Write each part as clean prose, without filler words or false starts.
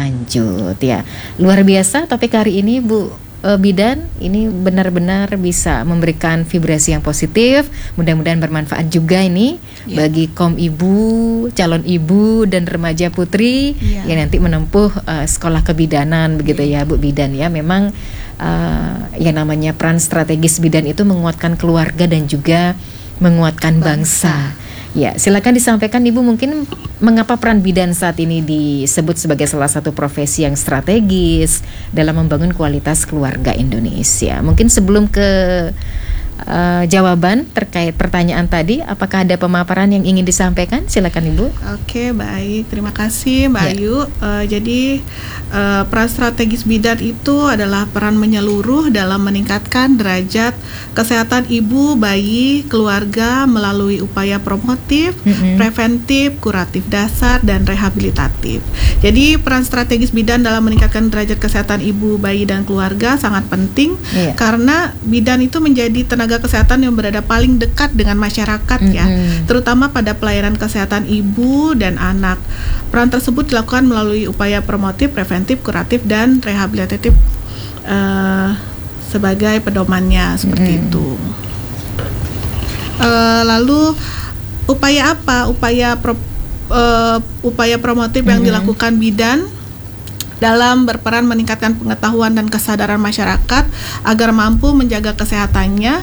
lanjut ya. Luar biasa topik hari ini Bu Bidan, ini benar-benar bisa memberikan vibrasi yang positif. Mudah-mudahan bermanfaat juga ini bagi kaum ibu, calon ibu dan remaja putri yang nanti menempuh sekolah kebidanan begitu ya Bu Bidan ya. Memang yang namanya peran strategis bidan itu menguatkan keluarga dan juga menguatkan bangsa. Ya, silakan disampaikan Ibu, mungkin mengapa peran bidan saat ini disebut sebagai salah satu profesi yang strategis dalam membangun kualitas keluarga Indonesia. Mungkin sebelum ke jawaban terkait pertanyaan tadi, apakah ada pemaparan yang ingin disampaikan? Silakan Ibu. Oke, baik. Terima kasih Mbak Ayu. Jadi peran strategis bidan itu adalah peran menyeluruh dalam meningkatkan derajat kesehatan ibu, bayi, keluarga melalui upaya promotif, preventif, kuratif dasar, dan rehabilitatif. Jadi peran strategis bidan dalam meningkatkan derajat kesehatan ibu, bayi, dan keluarga sangat penting karena bidan itu menjadi tenaga kesehatan yang berada paling dekat dengan masyarakat ya, terutama pada pelayanan kesehatan ibu dan anak. Peran tersebut dilakukan melalui upaya promotif, preventif, kuratif, dan rehabilitatif sebagai pedomannya seperti itu. Lalu upaya apa? Upaya promotif yang dilakukan bidan dalam berperan meningkatkan pengetahuan dan kesadaran masyarakat agar mampu menjaga kesehatannya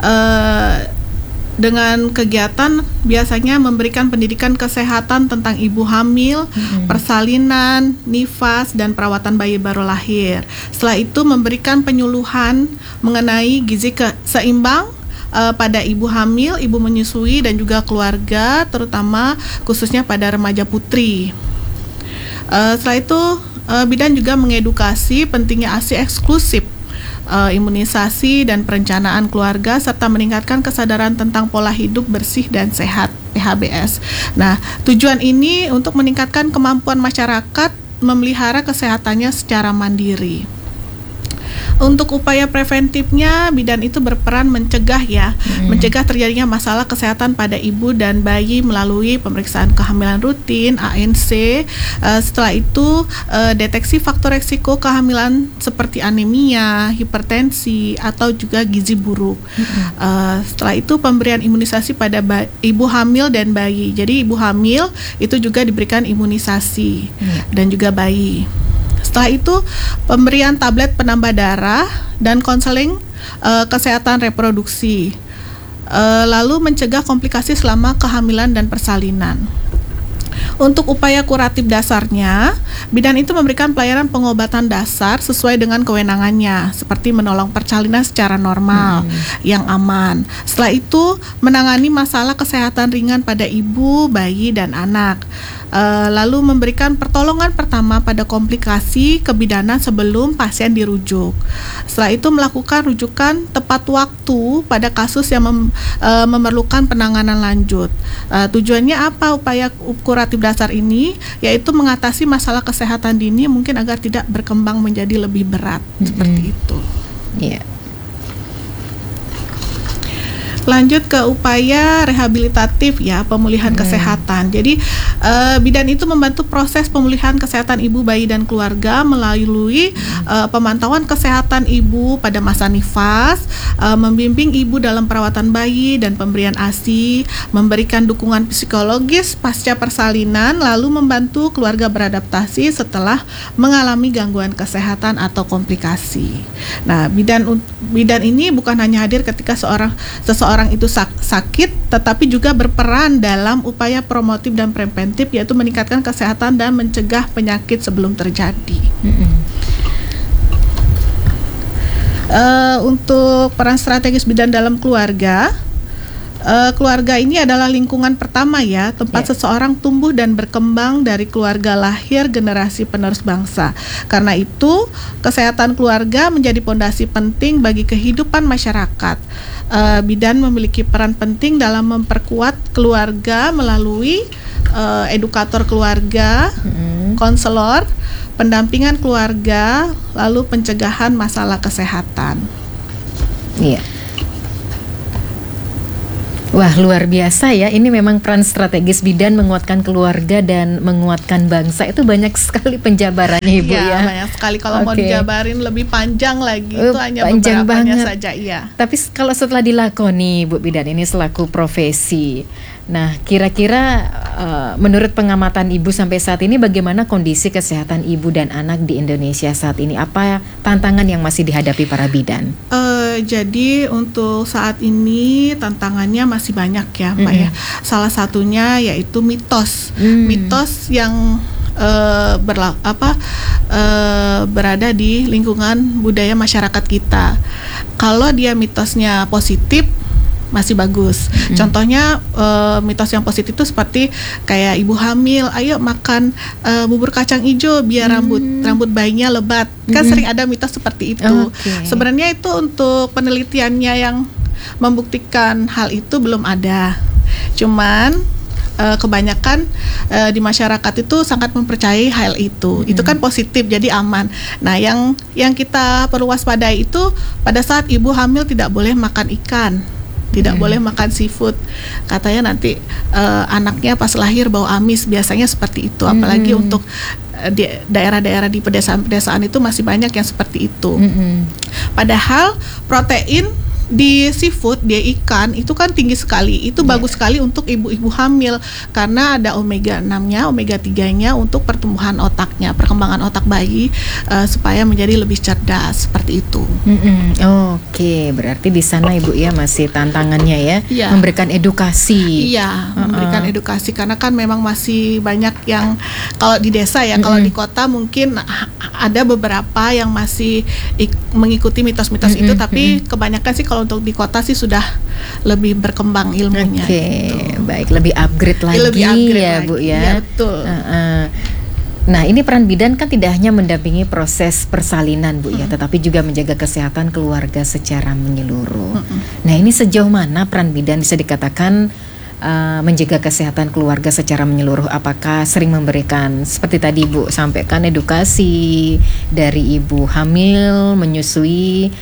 dengan kegiatan biasanya memberikan pendidikan kesehatan tentang ibu hamil, persalinan, nifas, dan perawatan bayi baru lahir. Setelah itu memberikan penyuluhan mengenai gizi seimbang pada ibu hamil, ibu menyusui, dan juga keluarga, terutama khususnya pada remaja putri. Setelah itu bidan juga mengedukasi pentingnya ASI eksklusif, imunisasi dan perencanaan keluarga, serta meningkatkan kesadaran tentang pola hidup bersih dan sehat (PHBS). Nah, tujuan ini untuk meningkatkan kemampuan masyarakat memelihara kesehatannya secara mandiri. Untuk upaya preventifnya, bidan itu berperan mencegah mencegah terjadinya masalah kesehatan pada ibu dan bayi melalui pemeriksaan kehamilan rutin (ANC). Setelah itu, deteksi faktor resiko kehamilan seperti anemia, hipertensi, atau juga gizi buruk. Setelah itu, pemberian imunisasi pada ibu hamil dan bayi. Jadi ibu hamil itu juga diberikan imunisasi dan juga bayi. Setelah itu pemberian tablet penambah darah dan konseling kesehatan reproduksi, lalu mencegah komplikasi selama kehamilan dan persalinan. Untuk upaya kuratif dasarnya, bidan itu memberikan pelayanan pengobatan dasar sesuai dengan kewenangannya, seperti menolong persalinan secara normal yang aman. Setelah itu menangani masalah kesehatan ringan pada ibu, bayi, dan anak. Lalu memberikan pertolongan pertama pada komplikasi kebidanan sebelum pasien dirujuk. Setelah itu melakukan rujukan tepat waktu pada kasus yang memerlukan penanganan lanjut. Tujuannya apa upaya kuratif dasar ini? Yaitu mengatasi masalah kesehatan dini mungkin agar tidak berkembang menjadi lebih berat, seperti itu. Lanjut ke upaya rehabilitatif ya, pemulihan kesehatan. Jadi bidan itu membantu proses pemulihan kesehatan ibu, bayi, dan keluarga melalui pemantauan kesehatan ibu pada masa nifas, membimbing ibu dalam perawatan bayi dan pemberian ASI, memberikan dukungan psikologis pasca persalinan, lalu membantu keluarga beradaptasi setelah mengalami gangguan kesehatan atau komplikasi. Nah, bidan ini bukan hanya hadir ketika seseorang itu sakit, tetapi juga berperan dalam upaya promotif dan preventif, yaitu meningkatkan kesehatan dan mencegah penyakit sebelum terjadi. Untuk peran strategis bidan dalam keluarga, keluarga ini adalah lingkungan pertama ya, tempat seseorang tumbuh dan berkembang dari keluarga lahir generasi penerus bangsa. Karena itu, kesehatan keluarga menjadi pondasi penting bagi kehidupan masyarakat. Bidan memiliki peran penting dalam memperkuat keluarga melalui edukator keluarga, konselor, pendampingan keluarga, lalu pencegahan masalah kesehatan. Iya. Wah, luar biasa ya. Ini memang peran strategis bidan menguatkan keluarga dan menguatkan bangsa. Itu banyak sekali penjabarannya, Ibu Iya, ya. banyak sekali. Kalau mau Oke. dijabarin lebih panjang lagi, itu hanya Panjang beberapanya banget. saja, iya. Tapi kalau setelah dilakoni Bu Bidan ini selaku profesi, nah kira-kira menurut pengamatan Ibu sampai saat ini bagaimana kondisi kesehatan ibu dan anak di Indonesia saat ini? Apa tantangan yang masih dihadapi para bidan? Jadi untuk saat ini tantangannya masih banyak ya, Mbak ya. Salah satunya yaitu mitos, mitos yang berada di lingkungan budaya masyarakat kita. Kalau dia mitosnya positif, masih bagus. Contohnya mitos yang positif itu seperti kayak ibu hamil, ayo makan bubur kacang hijau biar rambut bayinya lebat. Kan sering ada mitos seperti itu. Sebenarnya itu untuk penelitiannya yang membuktikan hal itu belum ada. Cuman kebanyakan di masyarakat itu sangat mempercayai hal itu. Itu kan positif, jadi aman. Nah, yang kita perlu waspadai itu pada saat ibu hamil tidak boleh makan ikan. Tidak boleh makan seafood. Katanya nanti anaknya pas lahir bau amis, biasanya seperti itu. Apalagi untuk di daerah-daerah di pedesaan-pedesaan itu masih banyak yang seperti itu. Padahal protein di seafood, di ikan itu kan tinggi sekali. Itu bagus sekali untuk ibu-ibu hamil karena ada omega 6-nya, omega 3-nya untuk pertumbuhan otaknya, perkembangan otak bayi supaya menjadi lebih cerdas seperti itu. Oke, berarti di sana Ibu ya masih tantangannya ya, memberikan edukasi. Iya, memberikan edukasi karena kan memang masih banyak yang kalau di desa ya, kalau di kota mungkin ada beberapa yang masih mengikuti mitos-mitos itu, tapi kebanyakan sih kalau untuk di kota sih sudah lebih berkembang ilmunya. Oke, gitu. Baik, lebih upgrade lagi Lebih upgrade ya lagi. Bu ya. Iya, betul. Nah, ini peran bidan kan tidak hanya mendampingi proses persalinan Bu ya, tetapi juga menjaga kesehatan keluarga secara menyeluruh. Nah, ini sejauh mana peran bidan bisa dikatakan menjaga kesehatan keluarga secara menyeluruh? Apakah sering memberikan seperti tadi Bu sampaikan edukasi dari ibu hamil, menyusui,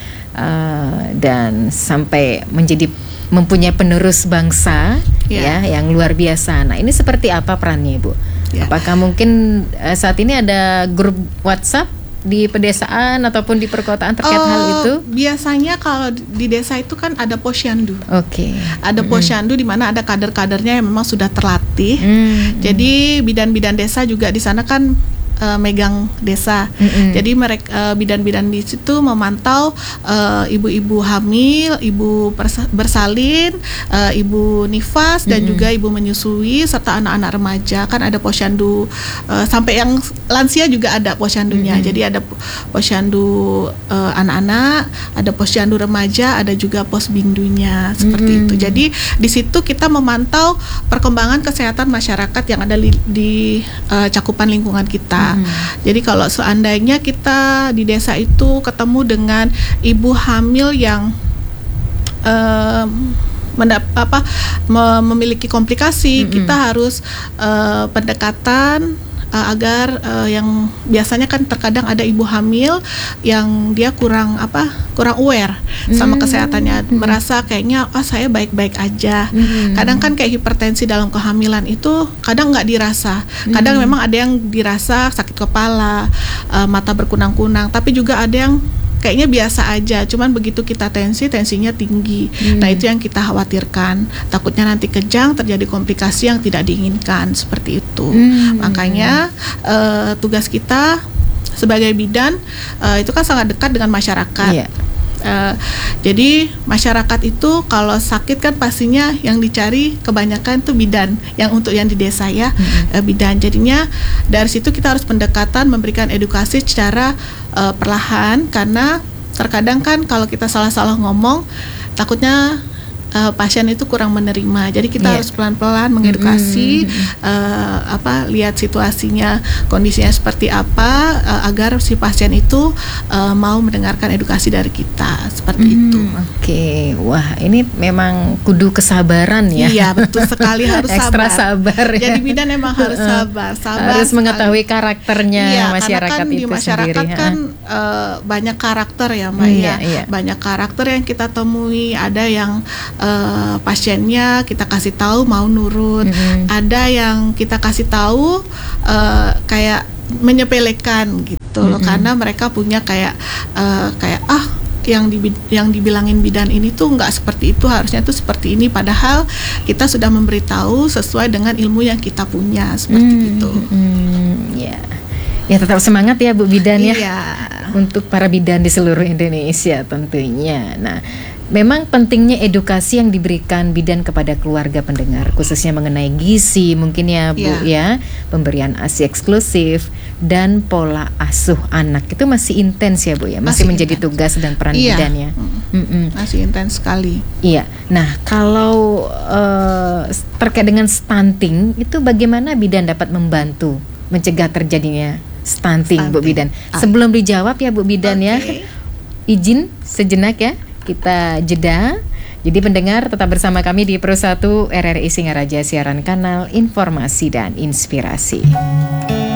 dan sampai menjadi mempunyai penerus bangsa ya yang luar biasa. Nah, ini seperti apa perannya Ibu? Apakah mungkin saat ini ada grup WhatsApp di pedesaan ataupun di perkotaan terkait hal itu? Biasanya kalau di desa itu kan ada posyandu. Ada posyandu di mana ada kader-kadernya yang memang sudah terlatih. Jadi bidan-bidan desa juga di sana kan megang desa. Jadi mereka bidan-bidan di situ memantau ibu-ibu hamil, ibu bersalin, ibu nifas dan juga ibu menyusui serta anak-anak remaja. Kan ada posyandu sampai yang lansia juga ada posyandunya. Jadi ada posyandu anak-anak, ada posyandu remaja, ada juga posbindunya seperti itu. Jadi di situ kita memantau perkembangan kesehatan masyarakat yang ada di cakupan lingkungan kita. Jadi kalau seandainya kita di desa itu ketemu dengan ibu hamil yang memiliki komplikasi, kita harus pendekatan agar yang biasanya kan terkadang ada ibu hamil yang dia kurang aware sama kesehatannya, merasa kayaknya saya baik-baik aja. Kadang kan kayak hipertensi dalam kehamilan itu kadang nggak dirasa, kadang memang ada yang dirasa sakit kepala, mata berkunang-kunang, tapi juga ada yang kayaknya biasa aja, cuman begitu kita tensinya tinggi. Nah, itu yang kita khawatirkan. Takutnya nanti kejang, terjadi komplikasi yang tidak diinginkan seperti itu. Makanya tugas kita sebagai bidan itu kan sangat dekat dengan masyarakat. Jadi masyarakat itu kalau sakit kan pastinya yang dicari kebanyakan tuh bidan, yang untuk yang di desa ya, bidan. Jadinya dari situ kita harus pendekatan, memberikan edukasi secara perlahan, karena terkadang kan kalau kita salah-salah ngomong takutnya pasien itu kurang menerima. Jadi kita harus pelan-pelan mengedukasi, lihat situasinya, kondisinya seperti apa, agar si pasien itu mau mendengarkan edukasi dari kita seperti itu. Wah, ini memang kudu kesabaran ya. Iya, betul sekali, harus ekstra sabar. Jadi bidan memang harus sabar harus mengetahui karakternya masyarakat kan itu di masyarakat sendiri. Kan banyak karakter ya Mbak ya. Banyak karakter yang kita temui. Ada yang pasiennya kita kasih tahu mau nurut, ada yang kita kasih tahu kayak menyepelekan gitu loh, karena mereka punya kayak yang dibilangin bidan ini tuh nggak seperti itu, harusnya tuh seperti ini, padahal kita sudah memberitahu sesuai dengan ilmu yang kita punya seperti itu. Ya tetap semangat ya Bu Bidan ya. Iya. Untuk para bidan di seluruh Indonesia tentunya. Nah, memang pentingnya edukasi yang diberikan bidan kepada keluarga pendengar, khususnya mengenai gizi mungkin ya Bu ya, pemberian ASI eksklusif dan pola asuh anak itu masih intens ya Bu ya, masih menjadi tugas dan peran bidan ya. Masih intens sekali. Iya. Nah, kalau terkait dengan stunting itu bagaimana bidan dapat membantu mencegah terjadinya stunting Bu Bidan? Sebelum dijawab ya Bu Bidan ya, izin sejenak ya, kita jeda. Jadi pendengar tetap bersama kami di Pro 1 RRI Singaraja, siaran kanal informasi dan inspirasi.